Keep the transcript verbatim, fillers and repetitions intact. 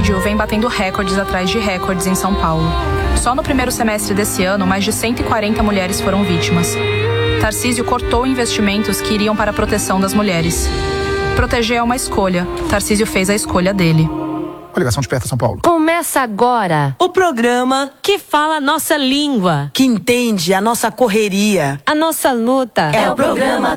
feminicídio vem batendo recordes atrás de recordes em São Paulo. Só no primeiro semestre desse ano, mais de cento e quarenta mulheres foram vítimas. Tarcísio cortou investimentos que iriam para a proteção das mulheres. Proteger é uma escolha. Tarcísio fez a escolha dele. Coligação Desperta São Paulo. Começa agora o programa que fala a nossa língua, que entende a nossa correria, a nossa luta. É o programa